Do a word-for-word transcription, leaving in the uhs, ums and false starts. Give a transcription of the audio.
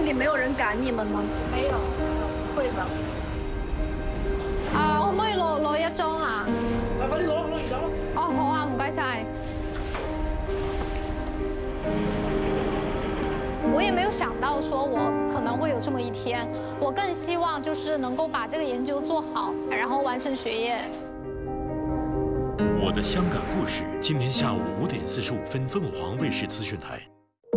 里没有人赶你們嗎？ 沒有，會的。 啊，可唔可以攞攞一張啊？ 快啲攞攞而家咯！ 哦，好啊，唔該晒。我也沒有想到說我可能會有這麼一天，我更希望就是能夠把這個研究做好，然後完成學業。 我的香港故事，今天下午五點四十五分，鳳凰衛視資訊台。